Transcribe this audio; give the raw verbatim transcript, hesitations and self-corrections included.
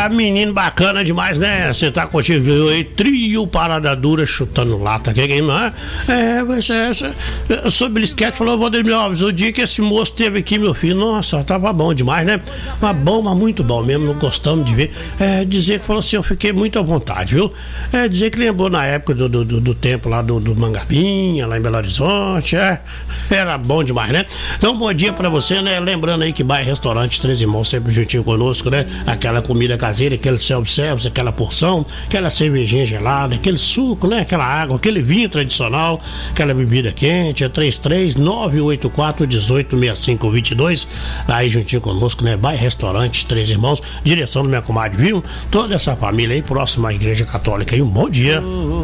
Ah, menino bacana demais, né? Você tá curtindo aí, trio Parada Dura chutando lata, que que não é? É, mas é, é, sobre o esquete, falou, Valdemir Alves, o dia que esse moço esteve aqui, meu filho, nossa, tava bom demais, né? Mas bom, mas muito bom mesmo, não gostamos de ver. É, dizer que falou assim, eu fiquei muito à vontade, viu? É, dizer que lembrou na época do, do, do, do tempo lá do, do Mangabinha, lá em Belo Horizonte, é, era bom demais, né? Então, bom dia pra você, né? Lembrando aí que vai restaurante Três Irmãos sempre juntinho conosco, né? Aquela comida caseira, aquele self-service, aquela porção, aquela cervejinha gelada, aquele suco, né? Aquela água, aquele vinho tradicional, aquela bebida quente, é três três nove oito quatro um oito seis cinco dois dois, aí juntinho conosco, né? Vai restaurante Três Irmãos, direção do minha comadre, viu? Toda essa família aí próxima à Igreja Católica aí, um bom dia.